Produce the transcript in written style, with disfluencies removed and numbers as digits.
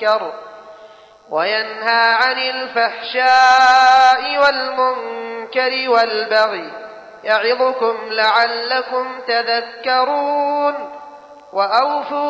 يذكر وينهى عن الفحشاء والمنكر والبغي يعظكم لعلكم تذكرون وأوفوا